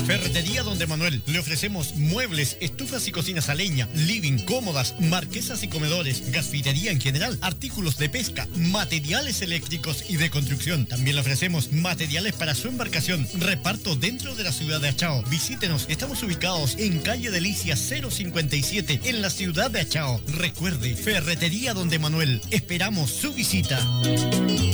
Ferretería Donde Manuel. Le ofrecemos muebles, estufas y cocinas a leña, living, cómodas, marquesas y comedores, gasfitería en general, artículos de pesca, materiales eléctricos y de construcción. También le ofrecemos materiales para su embarcación. Reparto dentro de la ciudad de Achao. Visítenos. Estamos ubicados en calle Delicia 057 en la ciudad de Achao. Recuerde, Ferretería Donde Manuel. Esperamos su visita.